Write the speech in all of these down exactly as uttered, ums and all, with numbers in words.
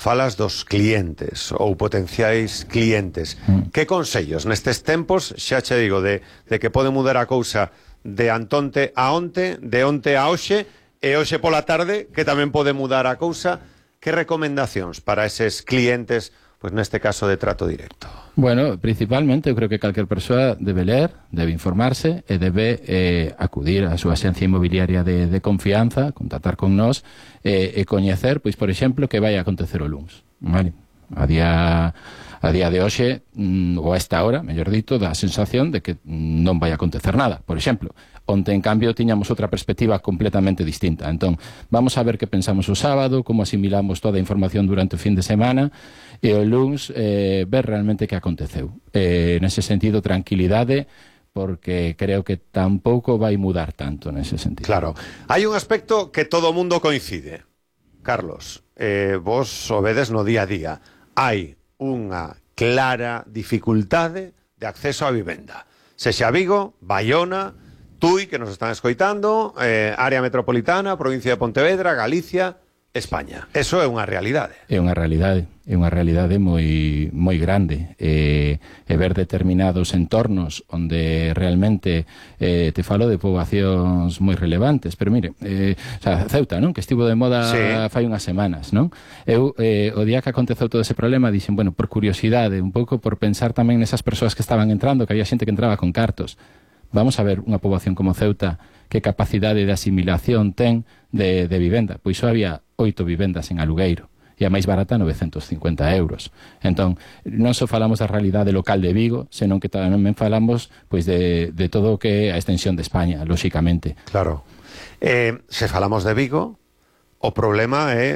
falas dos clientes ou potenciais clientes. Mm. Que consellos nestes tempos, xa che digo, de, de que pode mudar a cousa de antonte a onte, de onte a hoxe, e hoxe pola tarde, que tamén pode mudar a cousa, que recomendacións para eses clientes, pois neste caso de trato directo? Bueno, principalmente eu creo que calquer persoa debe ler, debe informarse e debe eh, acudir á súa axencia inmobiliaria de, de confianza, contactar con nós eh, e coñecer, pois, por exemplo, que vai a acontecer o luns. Vale? A día, a día de hoxe, mm, ou a esta hora, mellor dito, dá a sensación de que non vai a acontecer nada. Por exemplo, onte, en cambio, tiñamos outra perspectiva completamente distinta. Entón, vamos a ver que pensamos o sábado, como asimilamos toda a información durante o fin de semana, e o luns eh, ver realmente que aconteceu. Eh, nese sentido, tranquilidade, porque creo que tampouco vai mudar tanto nese sentido. Claro. Hai un aspecto que todo o mundo coincide. Carlos, eh, vos o vedes no día a día. Hai unha clara dificultade de acceso á vivenda. Sexa Vigo, Baiona, Tui, que nos están escoitando, eh, área metropolitana, provincia de Pontevedra, Galicia, España. Eso é unha realidade. É unha realidade, é unha realidade moi moi grande. E, e ver determinados entornos onde realmente eh, te falo de poboacións moi relevantes, pero mire, eh, o sea, Ceuta, non? Que estivo de moda sí. fai unhas semanas, non? Eu, eh, o día que aconteceu todo ese problema, dixen, bueno, por curiosidade, un pouco por pensar tamén nesas persoas que estaban entrando, que había xente que entraba con cartos. Vamos a ver unha poboación como Ceuta, que capacidade de asimilación ten de, de vivenda. Pois só había oito vivendas en alugueiro, e a máis barata novecentos cincuenta euros. Entón, non só falamos da realidade local de Vigo, senón que tamén falamos pois de, de todo o que é a extensión de España, lóxicamente. Claro. Eh, se falamos de Vigo, o problema é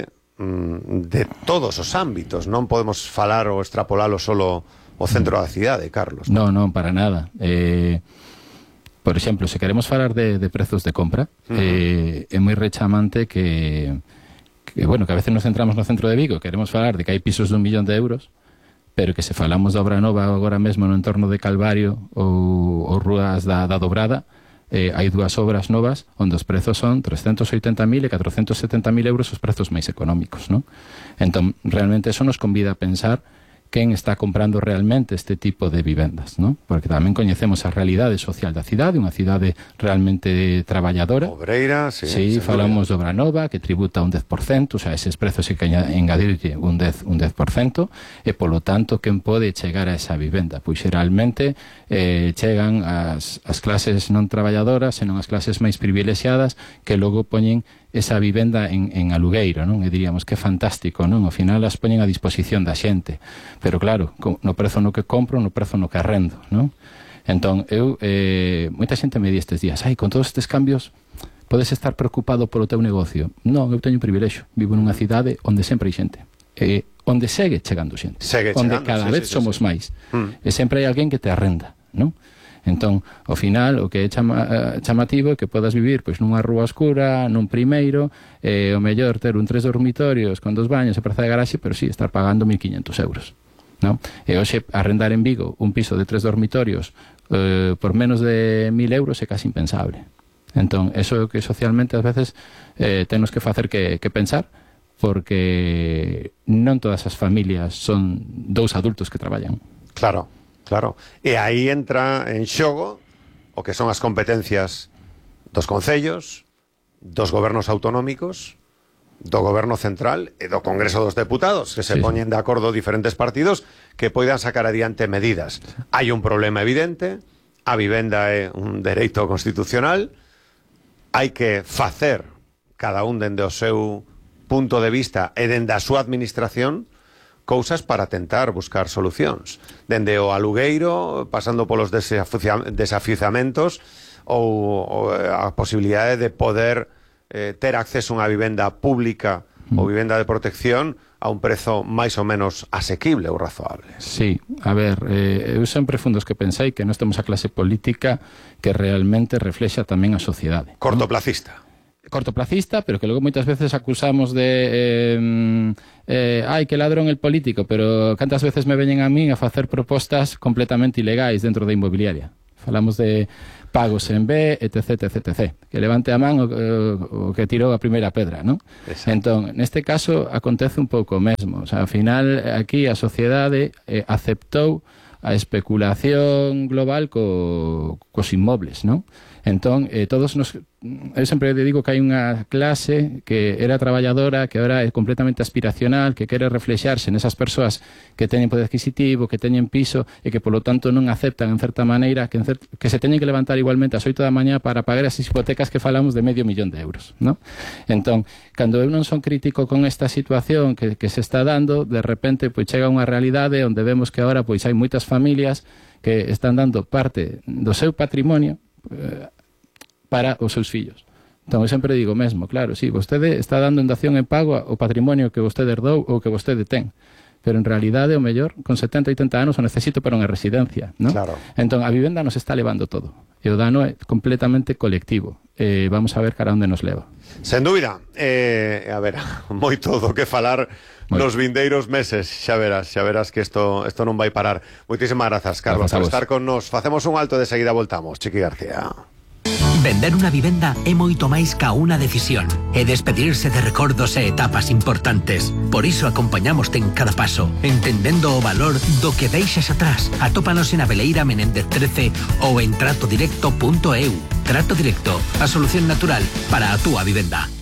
mm, de todos os ámbitos. Non podemos falar ou extrapolalo solo o centro da cidade, Carlos. Non, non, para nada. Eh... Por exemplo, se queremos falar de, de prezos de compra, uh-huh. eh, é moi rechamante que, que, bueno, que a veces nos centramos no centro de Vigo, queremos falar de que hai pisos dun millón de euros, pero que se falamos da obra nova agora mesmo no entorno de Calvario ou, ou Rúas da, da Dobrada, eh, hai dúas obras novas onde os prezos son trescentos oitenta mil e catrocentos setenta mil euros os prezos máis económicos, non? Entón, realmente eso nos convida a pensar quen está comprando realmente este tipo de vivendas, ¿no? Porque tamén coñecemos a realidade social da cidade, unha cidade realmente traballadora. Obreira, sí. Sí, falamos de obra nova, que tributa un dez por cento, o sea, eses prezos hai que engadirlle un dez por cento, e polo tanto, quen pode chegar a esa vivenda? Pois xeralmente eh, chegan as, as clases non traballadoras, senón as clases máis privilexiadas, que logo poñen esa vivenda en, en alugueiro, non? E diríamos que fantástico, non? Ao final as poñen a disposición da xente, pero claro, no prezo no que compro, no prezo no que arrendo, non? Entón, eu, eh, moita xente me di estes días, ai, con todos estes cambios, podes estar preocupado polo teu negocio? Non, eu teño un privilexio, vivo nunha cidade onde sempre hai xente, e onde segue chegando xente, segue onde chegando, cada sí, vez sí, somos sí. máis, mm. e sempre hai alguén que te arrenda, non? Entón, ao final, o que é chama, uh, chamativo é que podas vivir pois nunha rúa oscura, nun primeiro, e o mellor ter un tres dormitorios con dos baños e praza de garaxe, pero sí, estar pagando mil quinhentos euros, non? E hoxe, arrendar en Vigo un piso de tres dormitorios uh, por menos de mil euros é casi impensable. Entón, eso é o que socialmente ás veces eh, temos que facer que, que pensar, porque non todas as familias son dous adultos que traballan. Claro. Claro, e aí entra en xogo o que son as competencias dos concellos, dos gobernos autonómicos, do goberno central e do Congreso dos Deputados, que se sí, poñen de acordo diferentes partidos que poidan sacar adiante medidas. Hai un problema evidente, a vivenda é un dereito constitucional, hai que facer cada un dende o seu punto de vista e dende a súa administración cousas para tentar buscar solucións. Dende o alugueiro, pasando polos desafiuzamentos ou, ou a posibilidade de poder eh, ter acceso a unha vivenda pública mm. ou vivenda de protección a un prezo máis ou menos asequible ou razoable. Sí, a ver, eh, eu sempre fun dos que pensei que nós temos a clase política que realmente reflexa tamén a sociedade. Cortoplacista. ¿No? Cortoplacista, pero que logo moitas veces acusamos de eh, eh, ai, que ladrón el político, pero cantas veces me veñen a min a facer propostas completamente ilegais dentro da inmobiliaria. Falamos de pagos en B, etc, etc, etc. Que levante a man o, o, o que tirou a primeira pedra, non? Exacto. Entón, neste caso, acontece un pouco o mesmo. O sea, ao final, aquí a sociedade eh, aceptou a especulación global co, cos inmobles, non? Entón, eh, todos nos... Eu sempre digo que hai unha clase que era traballadora, que agora é completamente aspiracional, que quere reflexarse nesas persoas que teñen poder adquisitivo, que teñen piso e que, polo tanto, non aceptan, en certa maneira, que, en cer que se teñen que levantar igualmente ás oito da mañá para pagar as hipotecas que falamos de medio millón de euros, non? Entón, cando eu non son crítico con esta situación que, que se está dando, de repente, pois chega unha realidade onde vemos que agora pois hai moitas familias que están dando parte do seu patrimonio eh, para os seus fillos. Entón, eu sempre digo mesmo, claro, si, sí, vostede está dando en dación en pago o patrimonio que vostede herdou ou que vostede ten, pero en realidade, o mellor, con setenta, oitenta anos o necesito para unha residencia, non? Claro. Entón, a vivenda nos está levando todo, e o dano é completamente colectivo. Eh, vamos a ver cara onde nos leva. Sen dúbida, eh, a ver, moito do que falar Muy nos vindeiros meses, xa verás, xa verás que isto isto non vai parar. Moitísimas grazas, Carlos, por estar con nos. Facemos un alto e de seguida voltamos. Chiqui García. Vender unha vivenda é moito máis ca unha decisión. É despedirse de recordos e etapas importantes. Por iso acompañamoste en cada paso, entendendo o valor do que deixas atrás. Atópanos en Aveleira Menéndez trece ou en trato directo punto eu. Trato Directo, a solución natural para a túa vivenda.